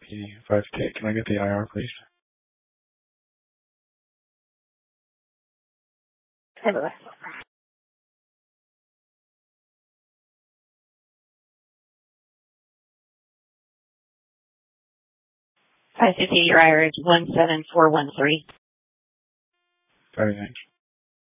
PD5K. Can I get the IR, please? Hello. 550, your IR is 17413. Very thanks.